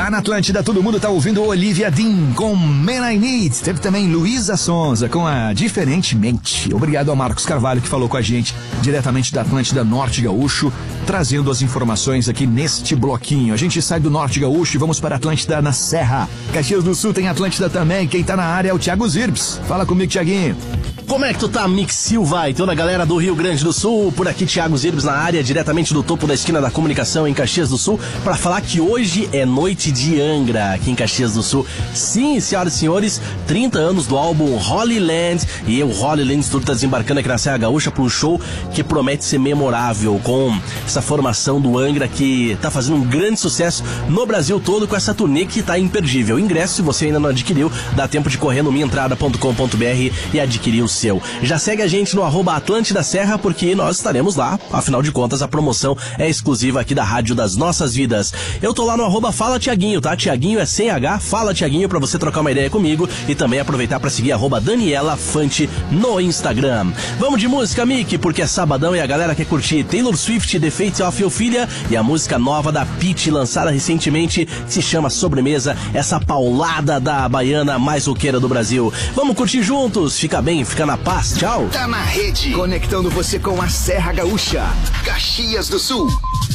Tá na Atlântida, todo mundo tá ouvindo Olivia Dean com Man I Need. Teve também Luísa Sonza com a Diferentemente. Obrigado ao Marcos Carvalho que falou com a gente diretamente da Atlântida Norte Gaúcho, trazendo as informações aqui neste bloquinho. A gente sai do Norte Gaúcho e vamos para a Atlântida na Serra. Caxias do Sul tem Atlântida também. Quem tá na área é o Thiago Zirbs. Fala comigo, Thiaguinho. Como é que tu tá, Mix Silva e toda a galera do Rio Grande do Sul? Por aqui, Thiago Zirbs na área, diretamente do topo da esquina da comunicação em Caxias do Sul, para falar que hoje é noite de Angra, aqui em Caxias do Sul. Sim, senhoras e senhores, 30 anos do álbum Holy Land, e o Holy Land Tour tá desembarcando aqui na Serra Gaúcha para um show que promete ser memorável, com essa formação do Angra que tá fazendo um grande sucesso no Brasil todo, com essa turnê que tá imperdível. Ingresso, se você ainda não adquiriu, dá tempo de correr no minhaentrada.com.br e adquirir o seu. Já segue a gente no @Atlântida Serra, porque nós estaremos lá. Afinal de contas, a promoção é exclusiva aqui da Rádio das Nossas Vidas. Eu tô lá no @Fala Tiaguinho, tá? Tiaguinho é sem H, Fala Tiaguinho, pra você trocar uma ideia comigo e também aproveitar pra seguir @Daniela Fante no Instagram. Vamos de música, Mickey, porque é sabadão e a galera quer curtir Taylor Swift, The Fate of Ophelia, e a música nova da Pitty, lançada recentemente, se chama Sobremesa, essa paulada da baiana mais roqueira do Brasil. Vamos curtir juntos, fica bem, fica na paz, tchau. Tá na rede, conectando você com a Serra Gaúcha, Caxias do Sul.